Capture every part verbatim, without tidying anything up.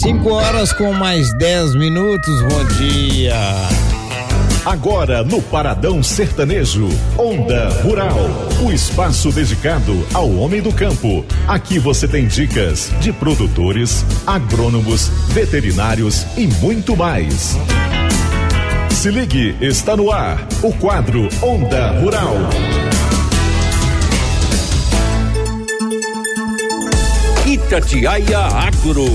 cinco horas com mais dez minutos, bom dia. Agora no Paradão Sertanejo, Onda Rural, o espaço dedicado ao homem do campo. Aqui você tem dicas de produtores, agrônomos, veterinários e muito mais. Se ligue, está no ar, o quadro Onda Rural. Itatiaia Agro.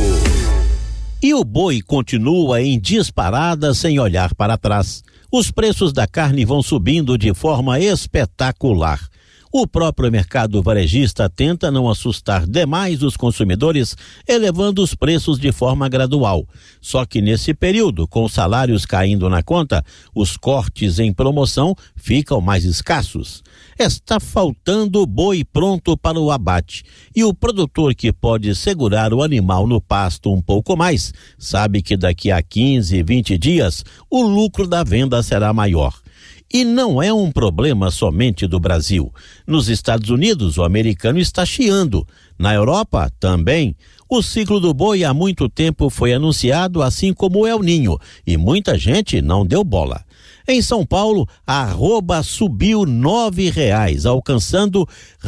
E o boi continua em disparada sem olhar para trás. Os preços da carne vão subindo de forma espetacular. O próprio mercado varejista tenta não assustar demais os consumidores, elevando os preços de forma gradual. Só que nesse período, com os salários caindo na conta, os cortes em promoção ficam mais escassos. Está faltando boi pronto para o abate. E o produtor que pode segurar o animal no pasto um pouco mais, sabe que daqui a quinze, vinte dias, o lucro da venda será maior. E não é um problema somente do Brasil. Nos Estados Unidos, o americano está chiando. Na Europa, também. O ciclo do boi há muito tempo foi anunciado, assim como o El Ninho, e muita gente não deu bola. Em São Paulo, a arroba subiu nove reais, alcançando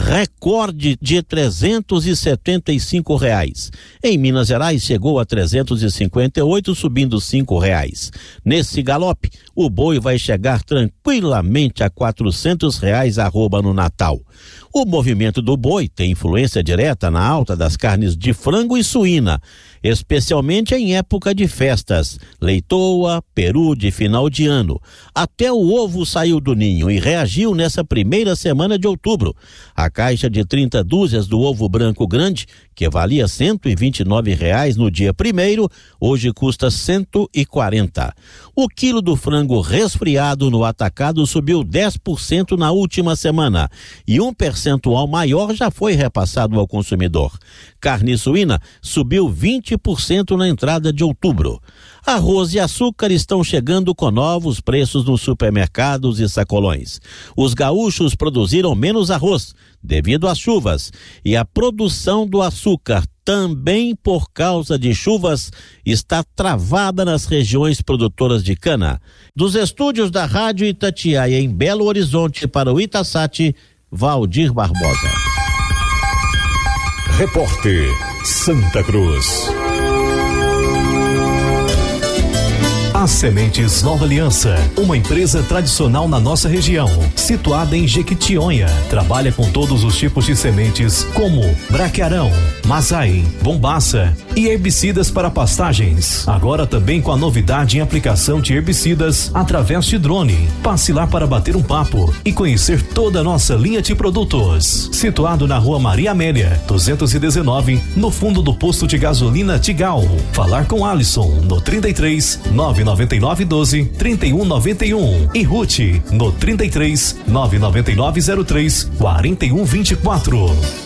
recorde de trezentos e setenta e cinco reais. Em Minas Gerais, chegou a trezentos e cinquenta e oito, subindo cinco reais. Nesse galope, o boi vai chegar tranquilamente a quatrocentos reais arroba no Natal. O movimento do boi tem influência direta na alta das carnes de frango e suína, especialmente em época de festas, leitoa, peru de final de ano. Até o ovo saiu do ninho e reagiu nessa primeira semana de outubro. A caixa de trinta dúzias do ovo branco grande, que valia cento e vinte e nove reais no dia primeiro, hoje custa cento e quarenta. O quilo do frango resfriado no atacado subiu dez por cento na última semana e um percentual maior já foi repassado ao consumidor. Carne suína subiu vinte por cento na entrada de outubro. Arroz e açúcar estão chegando com novos preços nos supermercados e sacolões. Os gaúchos produziram menos arroz devido às chuvas e a produção do açúcar, também por causa de chuvas, está travada nas regiões produtoras de cana. Dos estúdios da Rádio Itatiaia em Belo Horizonte para o Itasat, Valdir Barbosa. Repórter Santa Cruz. As Sementes Nova Aliança, uma empresa tradicional na nossa região, situada em Jequitinhonha, trabalha com todos os tipos de sementes como braquiarão, mazai, bombaça e herbicidas para pastagens. Agora também com a novidade em aplicação de herbicidas através de drone. Passe lá para bater um papo e conhecer toda a nossa linha de produtos. Situado na Rua Maria Amélia, duzentos e dezenove, no fundo do posto de gasolina Tigal. Falar com Alisson no trinta e três, nove nove nove doze, trinta e um noventa e um e Ruth no trinta e três, nove nove nove zero três, quarenta e um vinte e quatro.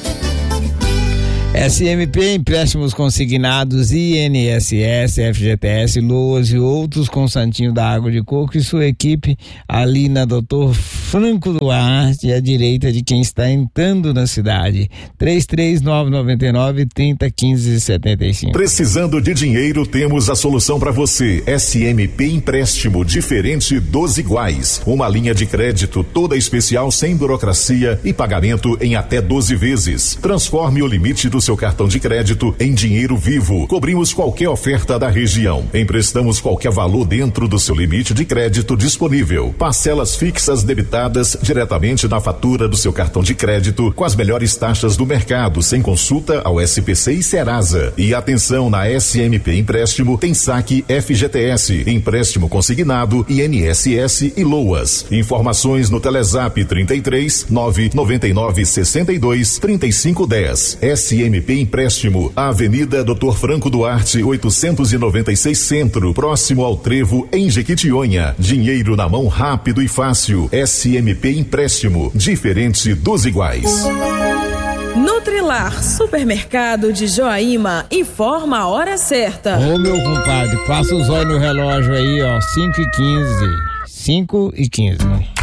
S M P, empréstimos consignados, I N S S, F G T S, Loas e outros com Santinho da Água de Coco e sua equipe ali na doutor Franco Duarte, à direita de quem está entrando na cidade. três três nove nove nove, três zero um cinco, sete cinco. Precisando de dinheiro, temos a solução para você. S M P Empréstimo, diferente dos iguais. Uma linha de crédito toda especial, sem burocracia e pagamento em até doze vezes. Transforme o limite do seu cartão de crédito em dinheiro vivo. Cobrimos qualquer oferta da região. Emprestamos qualquer valor dentro do seu limite de crédito disponível. Parcelas fixas debitadas diretamente na fatura do seu cartão de crédito com as melhores taxas do mercado, sem consulta ao S P C e Serasa. E atenção, na S M P Empréstimo tem saque F G T S, empréstimo consignado, I N S S e Loas. Informações no Telezap trinta e três, nove nove nove, sessenta e dois, trinta e cinco dez. S M P Empréstimo, Avenida doutor Franco Duarte, oitocentos e noventa e seis Centro, próximo ao Trevo, em Jequitinhonha. Dinheiro na mão rápido e fácil. S M P Empréstimo, diferente dos iguais. Nutrilar, supermercado de Joaíma, informa a hora certa. Ô meu compadre, passa os olhos no relógio aí, ó, cinco e quinze. cinco e quinze.